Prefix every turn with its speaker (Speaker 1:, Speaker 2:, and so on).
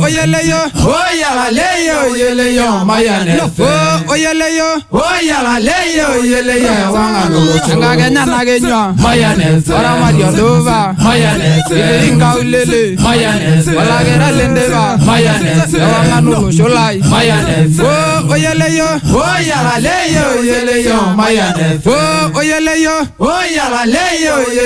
Speaker 1: oyeleyo,
Speaker 2: oyaleyo, oyeleyo, mayonnaise.
Speaker 1: Oyeleyo,
Speaker 2: oyaleyo, oyeleyo, wangalo.
Speaker 1: Ngagenya nagenya,
Speaker 2: Mayonnaise.
Speaker 1: Ora mariodova,
Speaker 2: Mayonnaise.
Speaker 1: Inga ulele,
Speaker 2: Mayonnaise.
Speaker 1: Walagera lendeva,
Speaker 2: Mayonnaise.
Speaker 1: Wangano sholai,
Speaker 2: Mayonnaise.
Speaker 1: Oyeleyo,
Speaker 2: oyaleyo, oyeleyo, mayonnaise.
Speaker 1: oyeleyo,
Speaker 2: oyaleyo.